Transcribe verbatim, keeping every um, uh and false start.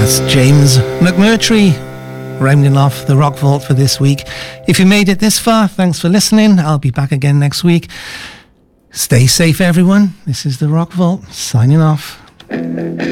That's James McMurtry rounding off the Rock Vault for this week. If you made it this far, thanks for listening. I'll be back again next week. Stay safe, everyone. This is the Rock Vault signing off.